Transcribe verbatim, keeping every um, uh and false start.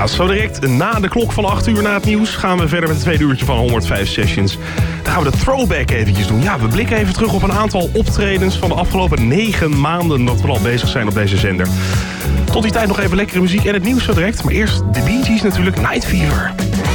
Ja, zo direct na de klok van acht uur na het nieuws gaan we verder met het tweede uurtje van honderdvijf Sessions. Dan gaan we de throwback eventjes doen. Ja, we blikken even terug op een aantal optredens van de afgelopen negen maanden dat we al bezig zijn op deze zender. Tot die tijd nog even lekkere muziek en het nieuws zo direct. Maar eerst de Bee Gees natuurlijk, Night Fever.